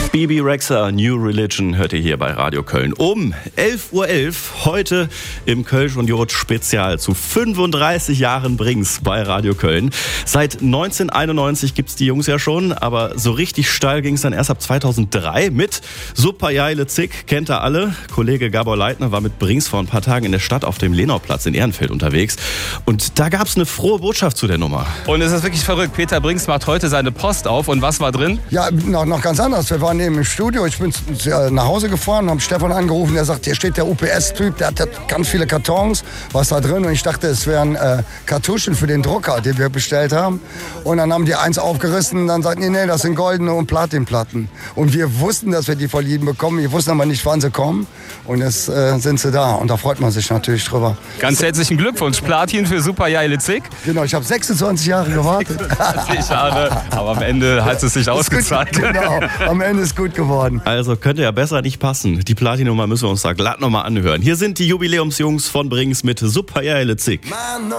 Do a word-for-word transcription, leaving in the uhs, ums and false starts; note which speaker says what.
Speaker 1: Bebe Rexha, New Religion, hört ihr hier bei Radio Köln. Um elf Uhr elf, heute im Kölsch und Jod Spezial zu fünfunddreißig Jahren Brings bei Radio Köln. Seit neunzehnhunderteinundneunzig gibt's die Jungs ja schon, aber so richtig steil ging's dann erst ab zweitausenddrei mit Super Jaile Zick, kennt ihr alle. Kollege Gabor Leitner war mit Brings vor ein paar Tagen in der Stadt auf dem Lenauplatz in Ehrenfeld unterwegs. Und da gab's eine frohe Botschaft zu der Nummer.
Speaker 2: Und es ist wirklich verrückt. Peter Brings macht heute seine Post auf. Und was war drin?
Speaker 3: Ja, noch, noch ganz anders. Wir waren eben im Studio. Ich bin nach Hause gefahren, habe Stefan angerufen. Der sagt, hier steht der U P S-Typ, der hat ganz viele Kartons. Was da drin? Und ich dachte, es wären äh, Kartuschen für den Drucker, den wir bestellt haben. Und dann haben die eins aufgerissen und dann sagten die, nee, das sind goldene und Platinplatten. Und wir wussten, dass wir die verliehen bekommen. Wir wussten aber nicht, wann sie kommen. Und jetzt äh, sind sie da. Und da freut man sich natürlich drüber.
Speaker 2: Ganz herzlichen Glückwunsch. Platin für Super Jaile Zick.
Speaker 3: Genau, ich habe sechsundzwanzig Jahre gewartet.
Speaker 2: sechsundzwanzig Jahre, aber am Ende hat es sich ausgezahlt.
Speaker 3: Genau, am Ende ist gut geworden.
Speaker 1: Also könnte ja besser nicht passen. Die Platin-Nummer müssen wir uns da glatt nochmal anhören. Hier sind die Jubiläumsjungs von Brings mit Super Jaile Zick.